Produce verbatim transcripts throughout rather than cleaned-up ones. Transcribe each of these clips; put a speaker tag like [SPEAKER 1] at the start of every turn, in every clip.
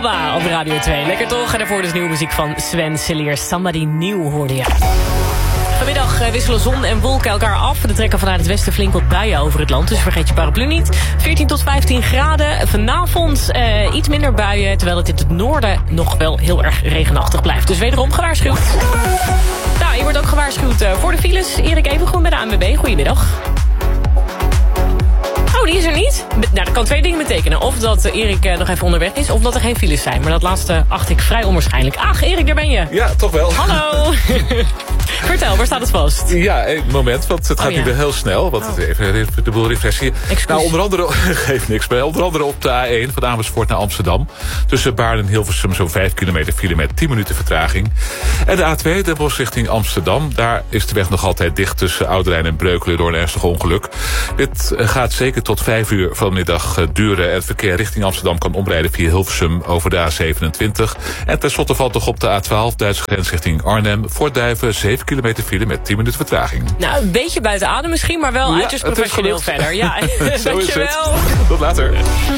[SPEAKER 1] ABBA op Radio twee. Lekker toch? En daarvoor dus nieuwe muziek van Sven Celier. Somebody New hoorde je. Vanmiddag wisselen zon en wolken elkaar af. Er trekken vanuit het westen flink wat buien over het land. Dus vergeet je paraplu niet. veertien tot vijftien graden. Vanavond uh, iets minder buien. Terwijl het in het noorden nog wel heel erg regenachtig blijft. Dus wederom gewaarschuwd. Nou, je wordt ook gewaarschuwd uh, voor de files. Erik Evengroen bij de A N W B. Goedemiddag. Oh, die is er niet? Nou, dat kan twee dingen betekenen. Of dat Erik uh, nog even onderweg is, of dat er geen files zijn. Maar dat laatste acht ik vrij onwaarschijnlijk. Ach, Erik, daar ben je.
[SPEAKER 2] Ja, toch wel.
[SPEAKER 1] Hallo. Vertel, waar staat het vast?
[SPEAKER 2] Ja, een moment, want het gaat
[SPEAKER 1] oh,
[SPEAKER 2] nu
[SPEAKER 1] ja.
[SPEAKER 2] weer heel snel. Want
[SPEAKER 1] oh.
[SPEAKER 2] even, even de boel refreshen.
[SPEAKER 1] Excuus.
[SPEAKER 2] Nou, onder andere, geeft niks bij. Onder andere op de A één van Amersfoort naar Amsterdam. Tussen Baarn en Hilversum zo'n vijf kilometer file met tien minuten vertraging. En de A twee, Den Bosch richting Amsterdam. Daar is de weg nog altijd dicht tussen Ouderijn en Breukelen door een ernstig ongeluk. Dit gaat zeker tot vijf uur vanmiddag duren. En het verkeer richting Amsterdam kan omrijden via Hilversum over de A zevenentwintig. En tenslotte valt nog op de A twaalf, Duitse grens richting Arnhem. Voor Duiven zeven kilometer file met tien minuten vertraging.
[SPEAKER 1] Nou, een beetje buiten adem misschien, maar wel
[SPEAKER 2] ja,
[SPEAKER 1] uiterst professioneel verder. Ja, dankjewel.
[SPEAKER 2] Tot later.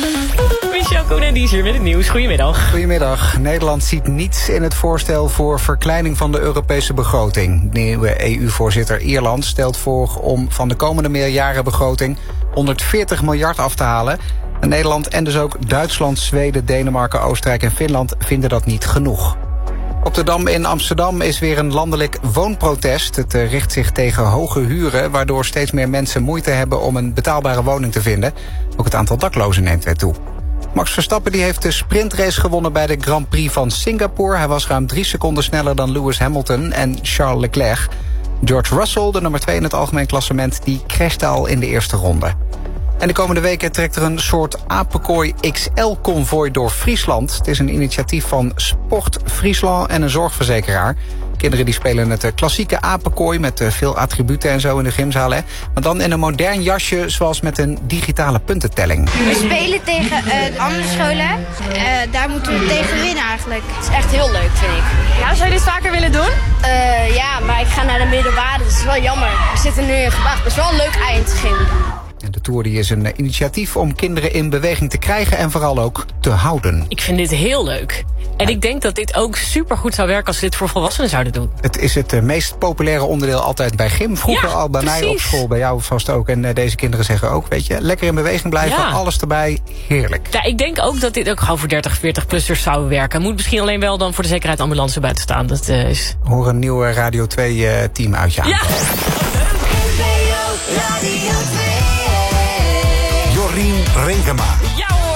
[SPEAKER 1] Michel Koenen, die is hier met het nieuws. Goedemiddag.
[SPEAKER 3] Goedemiddag. Nederland ziet niets in het voorstel voor verkleining van de Europese begroting. De nieuwe E U-voorzitter Ierland stelt voor om van de komende meerjarenbegroting honderdveertig miljard af te halen. En Nederland en dus ook Duitsland, Zweden, Denemarken, Oostenrijk en Finland vinden dat niet genoeg. Op de Dam in Amsterdam is weer een landelijk woonprotest. Het richt zich tegen hoge huren, waardoor steeds meer mensen moeite hebben om een betaalbare woning te vinden. Ook het aantal daklozen neemt weer toe. Max Verstappen die heeft de sprintrace gewonnen bij de Grand Prix van Singapore. Hij was ruim drie seconden sneller dan Lewis Hamilton en Charles Leclerc. George Russell, de nummer twee in het algemeen klassement, die crashte al in de eerste ronde. En de komende weken trekt er een soort apenkooi X L-convooi door Friesland. Het is een initiatief van Sport Friesland en een zorgverzekeraar. Kinderen die spelen het klassieke apenkooi met veel attributen en zo in de gymzaal. Hè? Maar dan in een modern jasje zoals met een digitale puntentelling.
[SPEAKER 4] We spelen tegen uh, andere scholen. Uh, daar moeten we tegen winnen eigenlijk. Het is echt heel leuk, vind ik.
[SPEAKER 5] Ja, zou je dit vaker willen doen?
[SPEAKER 4] Uh, ja, maar ik ga naar de middelbare, dus dat is wel jammer. We zitten nu in Gebracht, dat is wel een leuk eindgym.
[SPEAKER 3] De Tour die is een initiatief om kinderen in beweging te krijgen en vooral ook te houden.
[SPEAKER 1] Ik vind dit heel leuk. En ja. ik denk dat dit ook supergoed zou werken als ze dit voor volwassenen zouden doen.
[SPEAKER 3] Het is het meest populaire onderdeel altijd bij gym. Vroeger
[SPEAKER 1] ja,
[SPEAKER 3] al bij
[SPEAKER 1] precies.
[SPEAKER 3] mij op school, bij jou vast ook. En uh, deze kinderen zeggen ook, weet je, lekker in beweging blijven, ja. alles erbij, heerlijk.
[SPEAKER 1] Ja, ik denk ook dat dit ook gewoon voor dertig, veertig-plussers zou werken. Moet misschien alleen wel dan voor de zekerheid ambulance buiten staan. Dat uh, is...
[SPEAKER 3] Hoor een nieuwe Radio twee team uit je aan.
[SPEAKER 1] Ja!
[SPEAKER 3] Jorien Renkema.
[SPEAKER 1] Ja hoor!